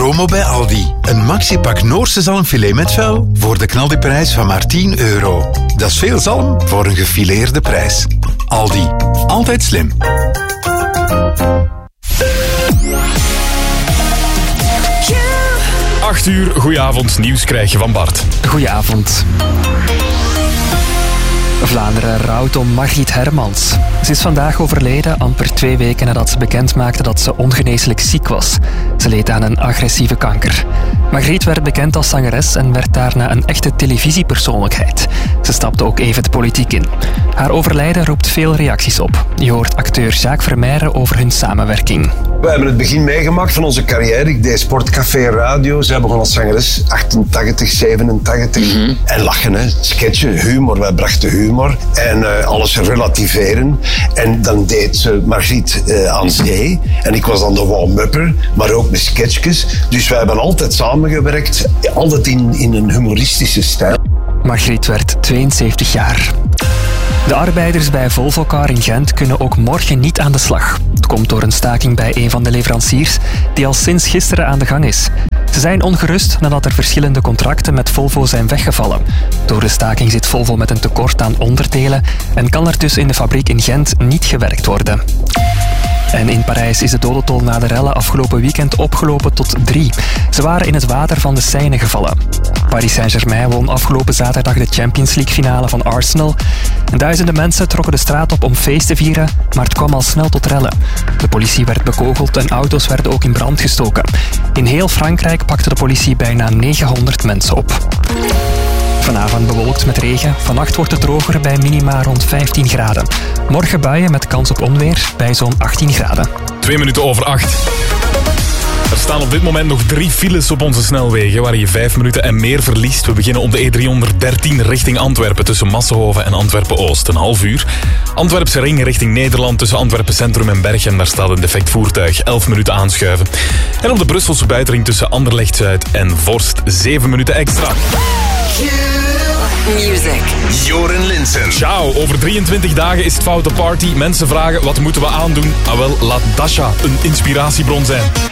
Promo bij Aldi. Een maxipak Noorse zalmfilet met vel voor de knaldiprijs van maar €10. Dat is veel zalm voor een gefileerde prijs. Aldi. Altijd slim. Acht uur, goedenavond, nieuws krijg je van Bart. Goedenavond. Vlaanderen rouwt om Margriet Hermans. Ze is vandaag overleden, amper 2 weken nadat ze bekend maakte dat ze ongeneeslijk ziek was. Ze leed aan een agressieve kanker. Margriet werd bekend als zangeres en werd daarna een echte televisiepersoonlijkheid. Ze stapte ook even de politiek in. Haar overlijden roept veel reacties op. Je hoort acteur Jacques Vermeijren over hun samenwerking. We hebben het begin meegemaakt van onze carrière. Ik deed Sportcafé Radio. Zij begon als zangeres 88, 87. En lachen, hè. Sketchen, humor. Wij brachten humor. En alles relativeren. En dan deed ze Margriet aan zee. En ik was dan de warm-upper. Maar ook met sketchjes. Dus wij hebben altijd samengewerkt. Altijd in een humoristische stijl. Margriet werd 72 jaar. De arbeiders bij Volvocar in Gent kunnen ook morgen niet aan de slag. Het komt door een staking bij een van de leveranciers die al sinds gisteren aan de gang is. Ze zijn ongerust nadat er verschillende contracten met Volvo zijn weggevallen. Door de staking zit Volvo met een tekort aan onderdelen en kan er dus in de fabriek in Gent niet gewerkt worden. En in Parijs is de dodentol na de rellen afgelopen weekend opgelopen tot 3. Ze waren in het water van de Seine gevallen. Paris Saint-Germain won afgelopen zaterdag de Champions League finale van Arsenal. En duizenden mensen trokken de straat op om feest te vieren, maar het kwam al snel tot rellen. De politie werd bekogeld en auto's werden ook in brand gestoken. In heel Frankrijk pakte de politie bijna 900 mensen op. Vanavond bewolkt met regen. Vannacht wordt het droger bij minima rond 15 graden. Morgen buien met kans op onweer bij zo'n 18 graden. 2 minuten over 8. Er staan op dit moment nog 3 files op onze snelwegen waar je 5 minuten en meer verliest. We beginnen op de E313 richting Antwerpen tussen Massenhoven en Antwerpen-Oost. Een half uur. Antwerpse ring richting Nederland tussen Antwerpen Centrum en Berchem. Daar staat een defect voertuig. 11 minuten aanschuiven. En op de Brusselse buitenring tussen Anderlecht-Zuid en Vorst 7 minuten extra. Music. Joren Linsen. Ciao, over 23 dagen is het foute party. Mensen vragen, wat moeten we aandoen? Ah wel, laat Dasha een inspiratiebron zijn.